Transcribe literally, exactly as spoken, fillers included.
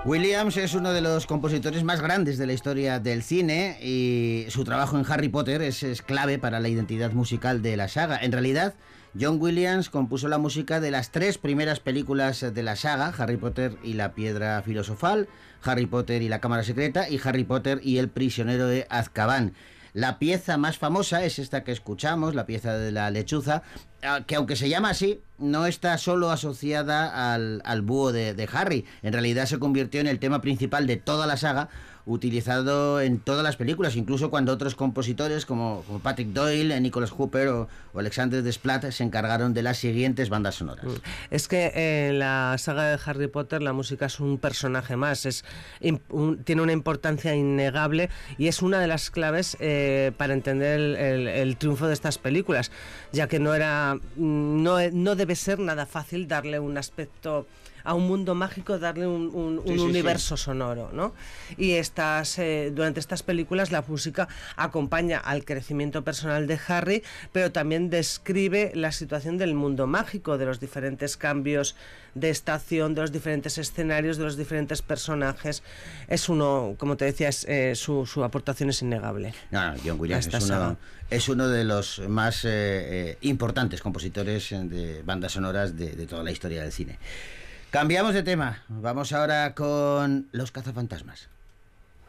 Williams es uno de los compositores más grandes de la historia del cine y su trabajo en Harry Potter es, es clave para la identidad musical de la saga. En realidad, John Williams compuso la música de las tres primeras películas de la saga: Harry Potter y la Piedra Filosofal, Harry Potter y la Cámara Secreta y Harry Potter y el Prisionero de Azkaban. La pieza más famosa es esta que escuchamos, la pieza de la lechuza, que aunque se llama así, no está solo asociada al, al búho de, de Harry. En realidad se convirtió en el tema principal de toda la saga, utilizado en todas las películas, incluso cuando otros compositores como, como Patrick Doyle, Nicholas Hooper o, o Alexander Desplat se encargaron de las siguientes bandas sonoras. Es que en la saga de Harry Potter la música es un personaje más, es un, tiene una importancia innegable y es una de las claves eh, para entender el, el, el triunfo de estas películas, ya que no era no, no debe ser nada fácil darle un aspecto a un mundo mágico, darle un, un, un sí, sí, universo sí. sonoro, ¿no? Y estas, eh, durante estas películas la música acompaña al crecimiento personal de Harry, pero también describe la situación del mundo mágico, de los diferentes cambios de estación, de los diferentes escenarios, de los diferentes personajes. Es uno, como te decía, es, eh, su, su aportación es innegable. No, no, John Williams es uno, es uno de los más eh, eh, importantes compositores de bandas sonoras de, de toda la historia del cine. Cambiamos de tema, vamos ahora con Los cazafantasmas.